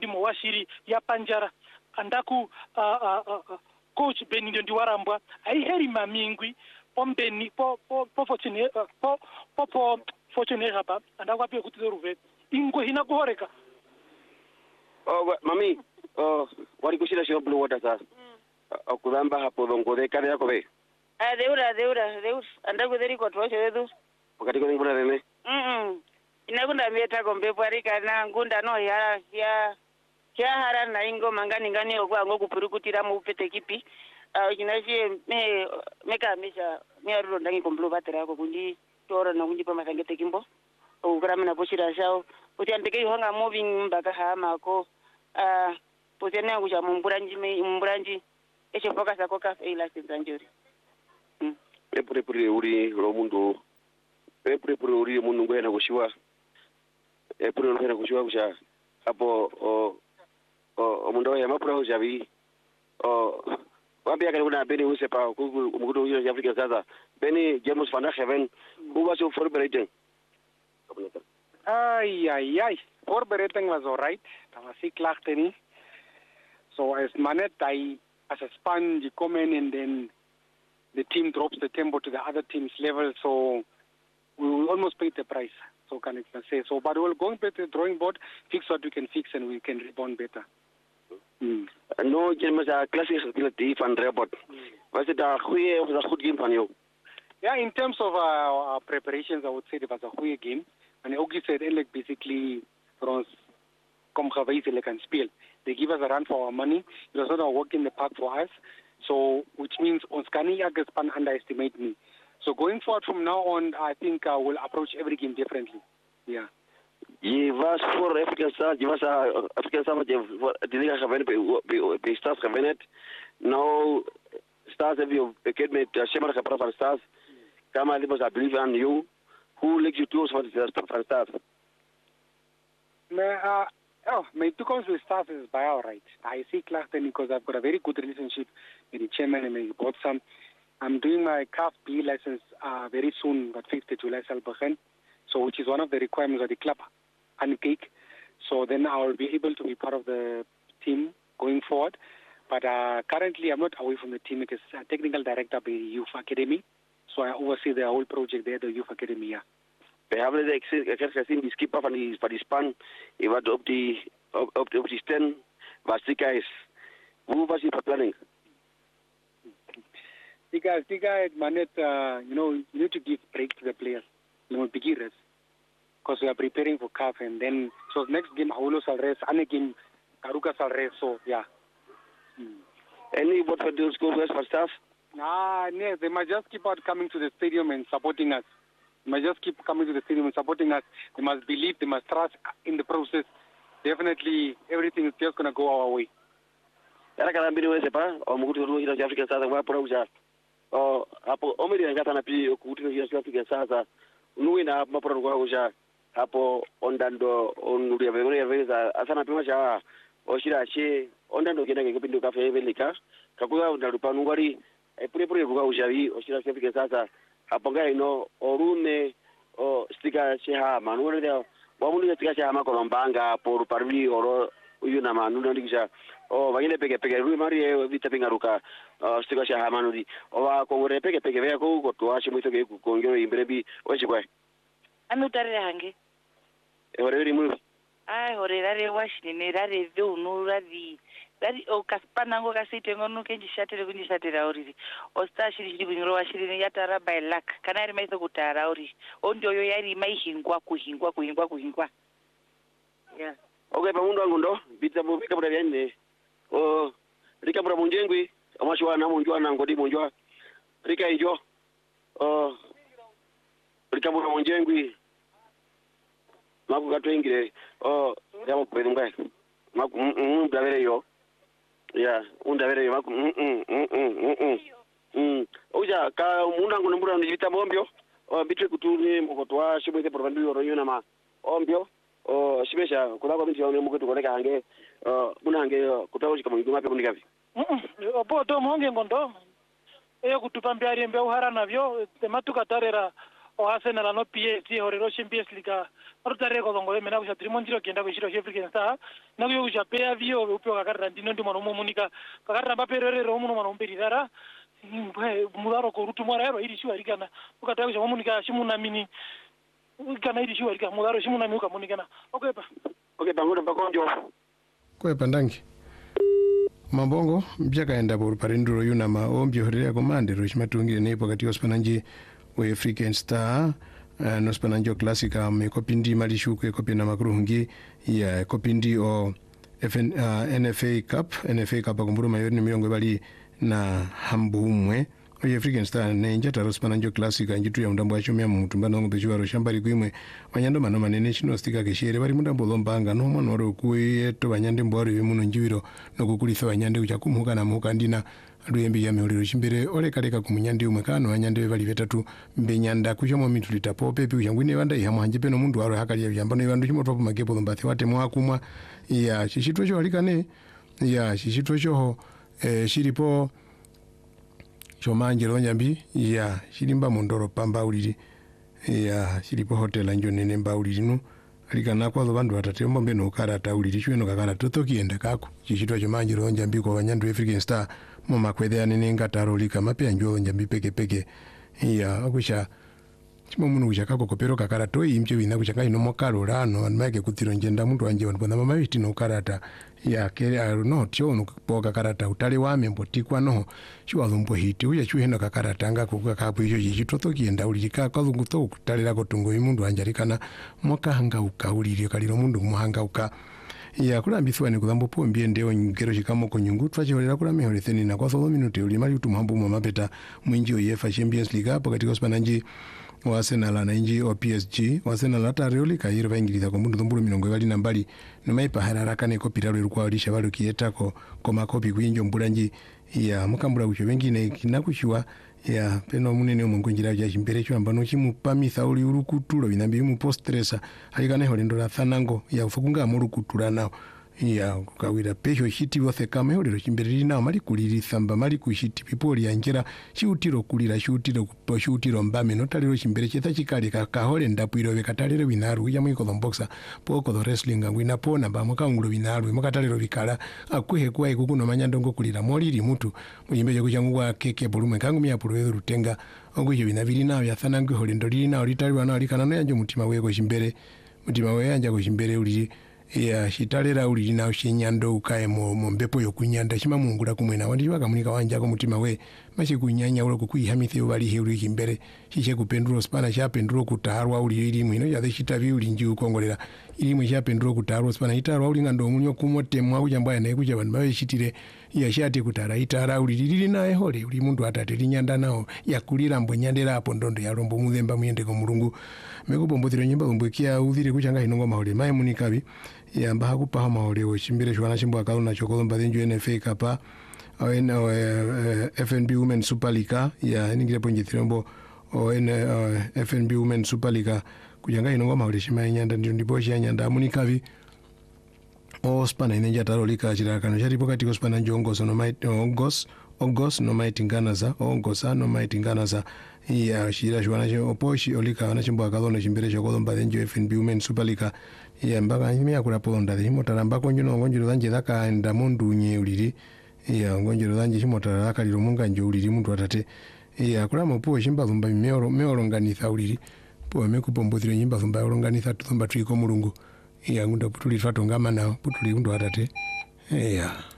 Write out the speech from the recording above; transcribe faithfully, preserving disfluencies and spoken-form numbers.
team washiri ya Panjara andaku uh, uh, uh, coach Benindo Ndiwarambwa aiheri mamingwi pombeni po po po fortune uh, po po po fortune hapa andaku apia kuti ruve ingo hina kuhoreka. Oh mami oh wali kushira shiro blue water sasa mm. Kuzamba hapo ngode kale yako be ah deura deura deura andaku dheri kwa tosho wetu wakati kwa ngunda rene mm inakunda meta kombe pwarika na ngunda no ya ya ya hara na ingo mangani ngani okwa ngo kupurukutira mu pete kipi uh, kinaje me meka mesha me aruro ndangi komblo batera ko kundi toro na kundi pa masangete kimbo ukara na poshira shao uti andike hanga moving mbaka hama ko ah uh, potene yangu cha mumburanji me mumburanji eche focus ko ka ila sinzanjuri mm epure pure uri ro mundu epure pure uri mundu ngwena kushiwa epure ngwena kushiwa kusha hapo o o mundu ya mapura ujabi o wambia kana kuna beni usepa kugudu hiyo ya Afrika sasa beni James van der Heaven who was your forbereiding. Ay, ay, ay. Voorbereiding was alright. Dat was ik klachte niet. So as Manet, I, as a span, you come in and then the team drops the tempo to the other team's level. So we will almost pay the price. So can I say so? But we'll go back to the drawing board, fix what we can fix, and we can rebound better. Mm. No, James, a classic ability van Rebot. Was it a goeie of a good game van you? Yeah, in terms of uh, our preparations, I would say it was a goeie game. And Ogie said, like basically, for us, come like and spiel. They give us a run for our money. It was not a work in the park for us. So, which means Onskani Agaspan underestimate me. So going forward from now on, I think uh, we'll approach every game differently. Yeah. Je was voor Afrika Stars, je was Afrika Stars, de liga gewonnen bij bij Stars gewonnen. Nou, Stars hebben je bekend met Shemar gepraat van Stars. Kama libos, I believe on you. Who leads you towards what is the Stars? My, uh, oh, my two comes with Stars is by all right. I see Claxton because I've got a very good relationship with the chairman and the board. Some. I'm doing my C A F B license uh, very soon, but fifth of July, Salbachen. So, which is one of the requirements of the club, and cake. So then I will be able to be part of the team going forward. But uh, currently, I'm not away from the team because I'm technical director of the Youth Academy. So I oversee the whole project there, the Youth Academy. Yeah. We hebben de gezien die skipper van die van die span, wat op die op op op die stand was die guys. Hoe was die planning? The guys, the guys, Manet, uh, you know, you need to give break to the players. You know, beginners, because we are preparing for C A F, and then so next game Haulo shall rest, and again Karuka shall rest. So yeah. Hmm. Any what for those schools for staff? Nah, yes, they must just keep out coming to the stadium and supporting us. They must just keep coming to the stadium and supporting us. They must believe, they must trust in the process. Definitely, everything is just going to go our way. Era kana mbili wewe sepa, o mkutu ru ila Afrika sasa kwa pro uja. O hapo omeri ngata na pi okutu ila Afrika sasa. Nuwe na mapro kwa uja. Hapo ondando onuria vero veza asana pima cha oshira che ondando kenda ke kupindu ka fevelika. Kakuya ndalupa nungwari epure pure kwa ujavi oshira Afrika sasa. Hapo ngai no orune o stika cheha manuwe ndio wamundu stika cheha makolombanga por parvi oro uyuna manu ndikisha o vangile peke peke rui mari vita pingaruka stika cheha manudi o wa kongore peke peke vya ko ko twashi muito ke kongero imbrebi oshikwa anutare hange e ore ri mu ai ore rare washi ne rare ve unu rari rari o kaspana ngo kasite ngono kenji shatire kunji shatira ori o sta shiri shiri bunyoro washiri yatara by luck kana ri maiso kutara ori o ndio yo yari maihingwa kuhingwa kuhingwa kuhingwa yeah. Okay, pamundo wangu ndo bita mu bika bura byane o rika bura munjengwi amashwa na munjwa na ngodi munjwa rika ijo o rika bura munjengwi maku gatwengire o yamo pedunga maku mm davere yo ya undavere yo maku mm mm mm mm mm oja ka munda ngo mbura ndi bita bombyo o bitwe kutuni mukotwa shibwe provindu yoro yona ma ombyo o shibesha kula kwa binti yone muketu koleka hange uh munange kutawoshi kama nguma pe kunikavi mm opo to monge ngondo eyo kutupa mbyari mbe uhara navyo tematuka tarera o Arsenal ano P S G horero Champions League orutare ko ngo mena kusha trimo ndiro kenda ko shiro African Star na kuyo kusha pea vio upyo kakarra ndino ndimo no munika kakarra baperere ro muno mano mbiri dara mudaro ko rutu mara ero iri shiwa rigana ukata kusha munika shimuna mini kana iri shiwa rigana mudaro shimuna miuka munikana okay pa okay bangoto bakonjo kwepa ndangi mabongo byakaenda por parinduro yuna ma ombyo horera komande ro shimatungire nepo kati ospananji we African Star uh, no spananjo classica me kopindi malishuke kopina makurungi ya kopindi o F N, uh, N F A Cup N F A Cup kumburu mayoni milongo bali na hambumwe we African Star nenja taro spananjo classica njitu ya mudambo acho mya mutumbana ngo bechiwaro shambari kwimwe wanyando manoma nene chino stika keshere bali mudambo lombanga no mwana ro kuye to banyande mbwaro yemuno njiwiro no kukulisa banyande uchakumuka na muka ndina aluyembi ya meuliro chimbere ole kaleka kumunyandi umwe kano anyande bali betatu mbenyanda kuchomo mitulita pope pi uchangwine banda ihamwa njipeno mundu waro hakali ya yambano ibandu chimotopo magepo lombathi wate mwakumwa ya shishitwe cho alikane ya shishitwe cho eh, shiripo chomanjiro nyambi ya shilimba mondoro pamba uliri ya shilipo hotel anjo nene mba uliri nu alikana kwa bandu batate mbombe no karata uliri chweno kakana totokienda kako chishitwa chomanjiro nyambi kwa banyandu African Star mu makwedhe anene ngataro lika mapya njo nyambi peke peke ya akusha chimo munu kuchakako kopero kakara toi imche wina kuchaka ino mokaro rano anmake kutiro njenda mundu anje wanpona mama viti no karata ya kere aro no tio no poka karata utale wame mbotikwa no chwa lumbo hiti uya chuheno kakarata nga kuka kapu ijo jichitoto kienda ulijika kalungu to kutalira kotungo imundu anjarikana moka hanga ukauliri kaliro mundu muhanga uka ya kulambithwa ni kudhambo pombi ndeo ngero chikamo konyungu twachorera kula mehore theni na kwa tholo minute ulimali utumhambu mwa mapeta mwinji UEFA Champions League hapo katika Spananji wa Arsenal na inji o P S G wa Arsenal atarioli kairo baingiriza ko mundu thumburu minongo bali nambali no maipa hararaka ne kopira ru kwa alisha balu kietako ko makopi kwinjo mbulanji ya mukambura kucho wengine kinakushiwa ya peno munene omungu njira ya chimbere cyo ambano chimupamisa uli urukutulo binambi mu postresa alikane holendo la thanango ya ufukunga murukutura nao ya kukawira pesho shiti wose kama holero chimbere na mali kuliri thamba mali kushiti pipoli ya njira shiutiro kulira shiutiro kupo shiutiro mbame notaliro chimbere cheta chikali kakahole ndapwiro bekatalero binaru ya mwiko boxer poko do wrestling ngwina pona bamuka ngulo binaru mukatalero bikala akuhe kwa ikukuno manyandongo kulira moliri mutu muyimbe cyo kuchangwa keke bulume kangu mya pulwe rutenga oguje binabiri nayo yathanangwe holendo liri nayo litalwa nayo likana no yanjo mutima weko chimbere mutima we yanja ko chimbere uli ya shitalera uli nayo shinyando ukae mo mbepo yo kunyanda shima mungula kumwena wandi bakamunika wanja ko mutima we mashi kunyanya ulo kukuihamithi bali heuri chimbere shishe kupenduro spana sha penduro kutarwa uli iri mwino ya shitavi uli nji ukongolera iri mwe sha penduro kutarwa spana itarwa uli ngando munyo kumotemwa kujamba naye kuja bantu bawe shitire ya shati kutara itara uli lili naye hole uli mundu atate linyanda nao yakulira mbonyandera apo ndondo ya rombo muzemba muyende ko mulungu mekubombotiro nyimba umbwekia udhire kuchanga inongo mahole maye munikabi ya mbaha kupaha mahole wo chimbere shwana chimbo akalo na chokolomba dhenjo N F A kapa au ena uh, F N B Women Super League ya ningire ponje thirombo o ena uh, F N B Women Super League kujanga inongo mahole shima nyanda ndio ndipo sha nyanda munikabi o spana inenja taro lika chira kano chari pokati ko spana njongo so no might ongos ongos no might nganaza ongosa no might nganaza ya shira shwana cho oposhi olika na chimbo akalo chimbere cho kolomba dhenjo F N B Women Super League ya mbaka nyimi akula polonda dhimo taramba konjo no ngonjiro dhanje dhaka enda mundu nye uliri ya ngonjiro dhanje chimo taraka lilo munga nje uliri mundu atate ya kula mopo chimba thumba meoro meoro nganitha uliri po mekupombotire nyimba thumba oronganitha thumba twiko mulungu ya ngunda putuli fatonga mana putuli mundu atate ya